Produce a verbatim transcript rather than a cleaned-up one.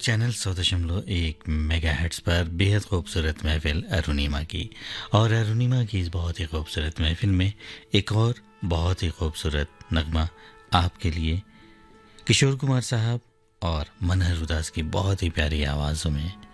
Channel सौ दशमलव एक मेगा हेड्स पर बेहद खूबसूरत महफिल अरुणिमा की। और अरुणिमा की इस बहुत ही खूबसूरत महफिल में एक और बहुत ही खूबसूरत नगमा आपके लिए किशोर कुमार साहब और मनहर उदास की बहुत ही प्यारी आवाज़ों में